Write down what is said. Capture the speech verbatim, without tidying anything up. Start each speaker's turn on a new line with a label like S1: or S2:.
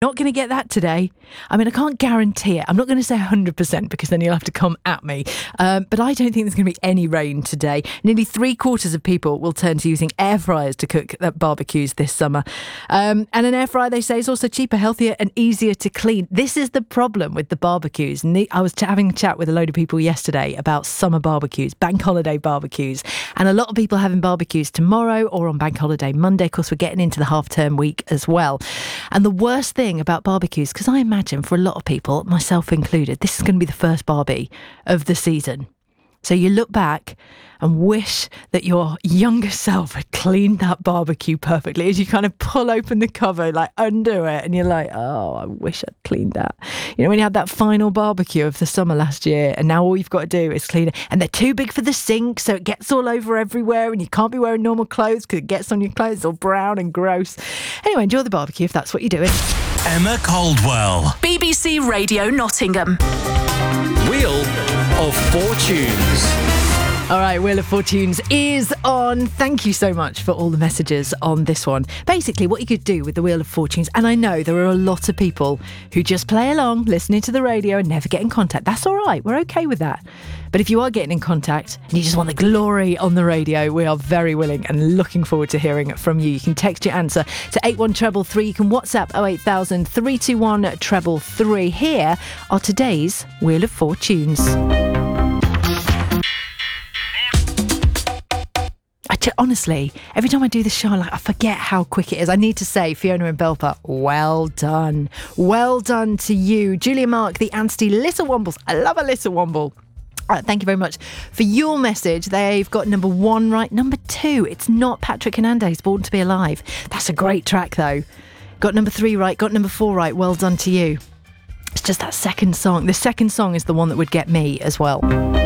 S1: not going to get that today. I mean, I can't guarantee it. I'm not going to say one hundred percent because then you'll have to come at me. Um, but I don't think there's going to be any rain today. Nearly three quarters of people will turn to using air fryers to cook their barbecues this summer. Um, and an air fryer, they say, is also cheaper, healthier and easier to clean. This is the problem with the barbecues. And I was having a chat with a load of people yesterday about summer barbecues, bank holiday barbecues. And a lot of people having barbecues tomorrow or on bank holiday Monday. Of course, we're getting into the half-term week as well. And the worst thing about barbecues, because I imagine for a lot of people, myself included, this is going to be the first barbie of the season. So you look back and wish that your younger self had cleaned that barbecue perfectly as you kind of pull open the cover, like undo it, and you're like, oh, I wish I'd cleaned that. You know, when you had that final barbecue of the summer last year and now all you've got to do is clean it, and they're too big for the sink, so it gets all over everywhere and you can't be wearing normal clothes because it gets on your clothes, it's all brown and gross. Anyway, enjoy the barbecue if that's what you're doing.
S2: Emma Caldwell.
S3: B B C Radio Nottingham.
S2: Wheel of Fortunes.
S1: All right, Wheel of Fortunes is on. Thank you so much for all the messages on this one. Basically, what you could do with the Wheel of Fortunes, and I know there are a lot of people who just play along, listening to the radio and never get in contact. That's all right. We're okay with that. But if you are getting in contact and you just want the glory on the radio, we are very willing and looking forward to hearing from you. You can text your answer to eight one three three. You can WhatsApp oh eight thousand, three two one, three three three. Here are today's Wheel of Fortunes. I t- honestly, every time I do the show, like, I forget how quick it is. I need to say, Fiona and Belper, well done. Well done to you. Julia Mark, the Anstey Little Wombles. I love a Little Womble. Uh, thank you very much for your message. They've got number one right. Number two, it's not Patrick Hernandez, Born to Be Alive. That's a great track, though. Got number three right. Got number four right. Well done to you. It's just that second song. The second song is the one that would get me as well.